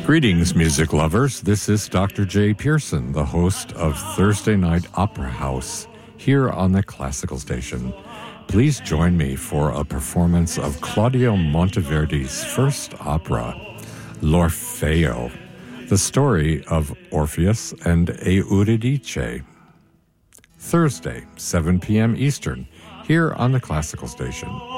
Greetings, music lovers. This is Dr. J. Pearson, the host of Thursday Night Opera House, here on the Classical Station. Please join me for a performance of Claudio Monteverdi's first opera, L'Orfeo, the story of Orpheus and Eurydice. Thursday, 7 p.m. Eastern, here on the Classical Station.